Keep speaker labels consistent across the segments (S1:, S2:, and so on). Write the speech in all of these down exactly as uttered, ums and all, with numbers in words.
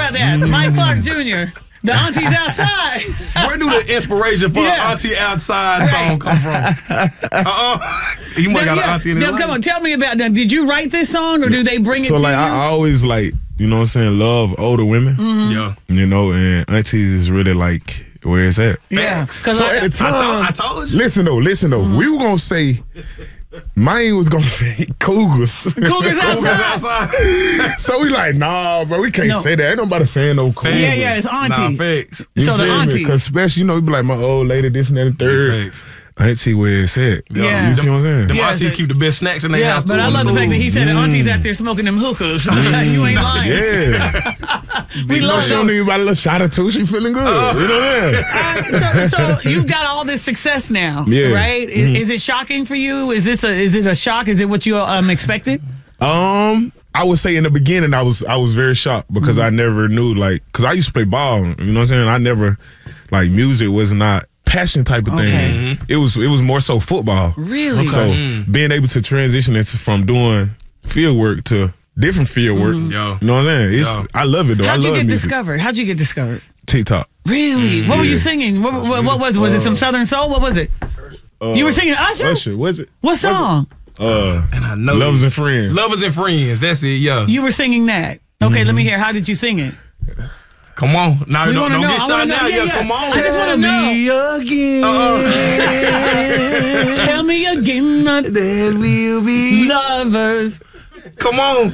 S1: about that? Mike Clark Junior The Auntie's Outside.
S2: Where do the inspiration for yeah. Auntie Outside song come from? Uh-uh. You might
S1: now,
S2: got
S1: yeah.
S2: an auntie in
S1: now,
S2: the
S1: come on, tell me about that. Did you write this song or do they bring
S3: so
S1: it to
S3: like,
S1: you?
S3: I always like, you know what I'm saying, love older women.
S1: Mm-hmm.
S2: Yeah.
S3: You know, and aunties is really like where it's at.
S1: Yeah.
S3: So
S1: I,
S3: at the time,
S2: I told, I told you.
S3: Listen though, listen though. Mm-hmm. We were gonna say, mine was gonna say Cougars.
S1: Cougars outside.
S2: outside.
S3: So we like, nah, bro, we can't
S1: No.
S3: say that. Ain't nobody saying no Cougars.
S1: Yeah, yeah, it's auntie.
S2: Nah, facts.
S3: You
S1: So the
S3: feel me?
S1: auntie.
S3: Because especially, you know, you be like, my old lady, this and that and third.
S2: Facts.
S3: Auntie where it's at.
S1: Yeah.
S3: You see what I'm saying?
S2: Them
S1: Yeah,
S2: aunties
S1: so-
S2: keep the best snacks in their
S1: Yeah,
S2: house
S1: but
S2: too.
S1: I love the fact that he said the aunties out there smoking them hookahs. You ain't lying.
S3: Yeah.
S1: We
S3: You know,
S1: love
S3: she don't
S1: those.
S3: need about a little shot or two. She feeling good.
S2: Oh.
S3: You know what I'm saying?
S1: Uh, so, so you've got all this success now,
S3: Yeah.
S1: right? Is, is it shocking for you? Is this a is it a shock? Is it what you um expected?
S3: Um, I would say in the beginning I was I was very shocked because I never knew like because I used to play ball. You know what I'm saying? I never like music was not passion type of
S1: Okay.
S3: thing. It was it was more so football.
S1: Really?
S3: So
S2: Mm.
S3: being able to transition into from doing field work to different field work.
S2: Yo.
S3: You know what I'm saying? It's
S2: Yo.
S3: I love it though. I
S1: How'd you
S3: love
S1: get
S3: music.
S1: discovered? How'd you get discovered?
S3: TikTok.
S1: Really? What were
S3: Yeah.
S1: you singing? What, what, what was it? Was it some Southern Soul? What was it?
S3: Uh,
S1: You were singing Usher?
S3: Usher, was it?
S1: What song?
S3: Uh,
S2: And I know
S3: Lovers
S2: you.
S3: and Friends.
S2: Lovers and Friends. That's it, yeah.
S1: You were singing that. Okay, let me hear. How did you sing it?
S2: Come on. Now
S1: We
S2: don't,
S1: wanna
S2: don't
S1: know.
S2: get
S1: I
S2: shot
S1: wanna know.
S2: now.
S1: Yeah,
S2: Yeah,
S1: yeah.
S2: come on.
S1: I just wanna know.
S2: again.
S1: Tell me again, uh,
S2: There will be.
S1: lovers.
S2: Come on.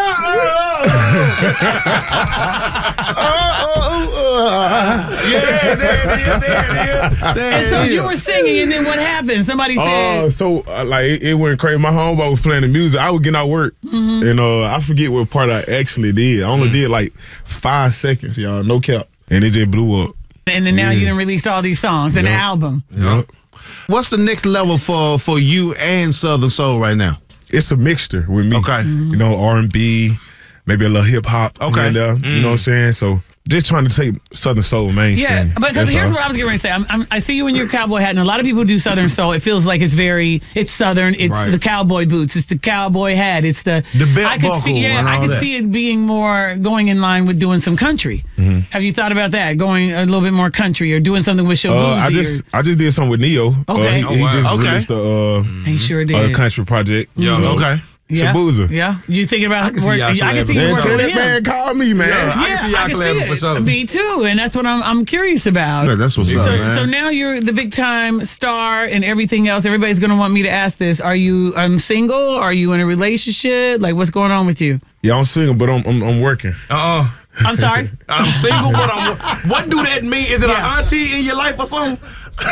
S2: Yeah, there it is. There it is. There
S1: And so
S2: it
S1: you
S2: is.
S1: were singing, and then what happened? Somebody
S3: Oh,
S1: said,
S3: so uh, like it, it went crazy. My homeboy was playing the music. I was getting out work,
S1: Mm-hmm.
S3: and uh, I forget what part I actually did. I only did like five seconds, y'all, no cap, and it just blew up.
S1: and then now you done released all these songs and an
S3: Yeah.
S1: album.
S3: Yeah.
S4: What's the next level for for you and Southern Soul right now?
S3: It's a mixture with me.
S4: Okay.
S1: Mm-hmm.
S3: You know, R and B, maybe a little hip hop.
S4: Okay.
S3: And, uh, You know what I'm saying? So just trying to take Southern Soul mainstream.
S1: Yeah, because
S3: That's
S1: here's
S3: all.
S1: what I was getting ready to say. I'm, I'm, I see you in your cowboy hat, and a lot of people do Southern Soul. It feels like it's very, it's Southern. It's
S2: Right.
S1: the cowboy boots. It's the cowboy hat. It's the
S4: The belt
S1: I could
S4: buckle
S1: see, yeah,
S4: and
S1: I
S4: all
S1: could
S4: that.
S1: see it being more going in line with doing some country.
S3: Mm-hmm.
S1: Have you thought about that? Going a little bit more country or doing something with Show
S3: Uh, I
S1: Boozy
S3: just
S1: or-
S3: I just did something with Neo.
S1: Okay.
S3: Uh, he,
S1: Oh,
S3: he
S2: wow.
S3: just
S4: Okay.
S3: released the uh,
S1: He sure
S3: uh,
S1: did.
S3: country project.
S2: Yo.
S3: Uh,
S4: Okay.
S1: yeah.
S3: Shabuza.
S1: Yeah. You thinking about
S2: I can see
S1: work,
S2: y'all
S1: I can see
S2: collabing.
S1: you
S3: Man,
S2: Work
S3: tell
S1: working
S3: that
S1: with him.
S3: man, call me, man.
S2: Yeah. I can see y'all collabing for sure.
S1: Me too, and that's what I'm I'm curious about.
S4: Yeah, that's what's
S1: so,
S4: up, man.
S1: so now you're the big time star and everything else. Everybody's gonna want me to ask this: Are you um single? Are you in a relationship? Like, what's going on with you?
S3: Yeah, I'm single, but I'm I'm, I'm working.
S2: Uh-uh.
S1: I'm sorry.
S2: I'm single, but I'm. What do that mean? Is it
S1: Yeah.
S2: an auntie in your life or something?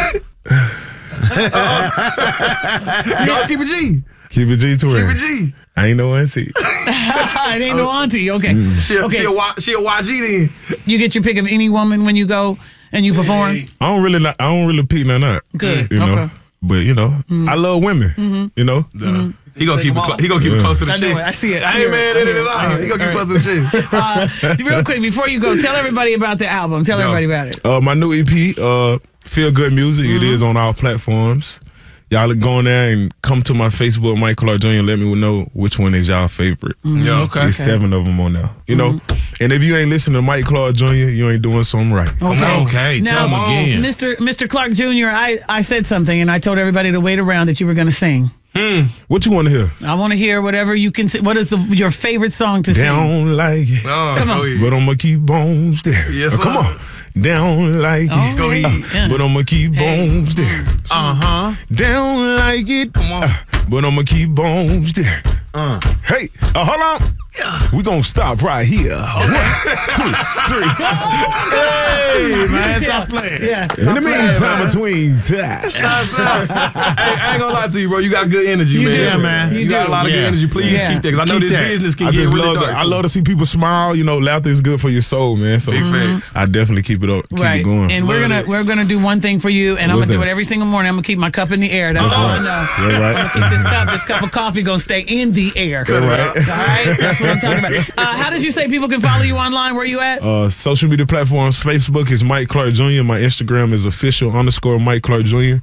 S2: No, keep it G.
S3: Keep it G to
S2: Keep
S3: her.
S2: it G.
S3: I ain't no auntie.
S1: It ain't no auntie. Okay.
S2: She a,
S1: Okay.
S2: she a, Y- she a Y G then.
S1: You get your pick of any woman when you go and you perform.
S3: I don't really, not, I don't really pick none up.
S1: Good.
S3: You know,
S1: Okay.
S3: but you know, I love women. You know,
S2: He gonna keep it. Clo- he gonna keep it close to the
S1: I know
S2: chick.
S1: it. I see it. I
S2: I
S1: hear
S2: ain't
S1: it.
S2: mad
S1: I
S2: at
S1: hear
S2: it
S1: it.
S2: at
S1: I
S2: all.
S1: hear
S2: He
S1: it.
S2: gonna keep it
S1: All
S2: close to the chick.
S1: Uh, real quick, before you go, tell everybody about the album. Tell everybody about it.
S3: uh, my new E P, uh, Feel Good Music. It is on all platforms. Y'all go on there and come to my Facebook, Mike Clark Junior Let me know which one is y'all favorite.
S2: Yeah,
S4: Okay.
S3: There's seven of them on there. You know, and if you ain't listening to Mike Clark Junior, you ain't doing something right.
S1: Okay.
S4: Okay,
S1: Now,
S4: tell 'em again.
S1: Mister Mister Clark Junior, I, I said something and I told everybody to wait around that you were going to sing.
S3: What you want to hear?
S1: I want to hear whatever you can say. What is the, your favorite song to sing?
S3: Down like it,
S2: Oh,
S1: Come on.
S2: go ahead.
S3: but I'ma keep bones there.
S2: Yes,
S3: Uh, come
S2: sir.
S3: on. Down like
S1: Oh,
S3: it,
S2: Go ahead.
S1: yeah.
S3: but I'ma keep bones there.
S4: Uh huh.
S3: Down like it,
S2: Come on.
S3: uh, but I'ma keep bones there.
S4: Uh.
S3: Hey, uh, hold on. We gonna stop right here. One, two, three.
S4: Hey, man, stop playing.
S1: Yeah.
S3: In the meantime, between time.
S2: Shots out. Hey, I ain't gonna lie to you, bro. You got good energy,
S1: You
S2: man.
S1: do.
S4: Yeah, man.
S2: You,
S1: You
S2: got
S1: do.
S2: a lot of
S4: Yeah.
S2: good energy. Please
S1: Yeah.
S2: keep that. 'Cause I know
S4: Keep
S2: this
S4: that.
S2: business can
S3: I
S2: get
S3: just
S2: really
S3: love
S2: dark.
S3: that. I
S2: too.
S3: love to see people smile. You know, laughter is good for your soul, man. So
S2: Big facts.
S3: I definitely keep it up, keep
S1: Right.
S3: it going.
S1: And we're
S2: Love
S1: gonna
S2: it.
S1: we're gonna do one thing for you, and I'm
S3: What's
S1: gonna do
S3: that?
S1: it every single morning. I'm gonna keep my cup in the air. That's, all I
S3: right.
S1: know.
S3: You're right.
S1: I'm gonna keep this cup. This cup of coffee gonna stay in the air.
S3: You're right.
S1: All right. That's what I'm talking about. Uh, how did you say people can follow you online? Where you at?
S3: Uh, social media platforms, Facebook is Mike Clark Junior My Instagram is official underscore Mike Clark Junior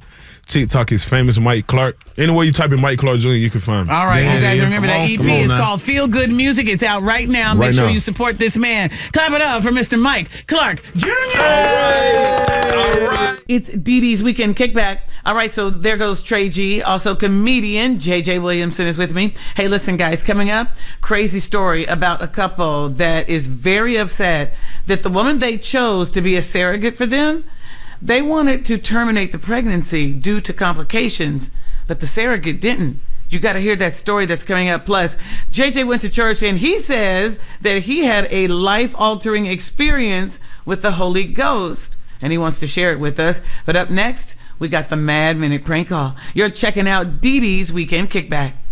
S3: TikTok is famous Mike Clark. Anywhere you type in Mike Clark Junior, you can find me.
S1: All right,
S4: There
S1: you guys
S4: it is.
S1: remember that
S4: Come on,
S1: E
S4: come
S1: P
S4: on
S1: is
S4: now.
S1: called Feel Good Music. It's out right now. Make
S3: Right
S1: sure
S3: now.
S1: you support this man. Clap it up for Mister Mike Clark Junior
S2: All right.
S1: It's Dee Dee's Weekend Kickback. All right, so there goes Trey G. Also, comedian J J Williamson is with me. Hey, listen, guys, coming up, crazy story about a couple that is very upset that the woman they chose to be a surrogate for them, they wanted to terminate the pregnancy due to complications, but the surrogate didn't. You got to hear that story that's coming up. Plus, J J went to church and he says that he had a life-altering experience with the Holy Ghost, and he wants to share it with us. But up next, we got the Mad Minute Prank Call. You're checking out Dee Dee's Weekend Kickback.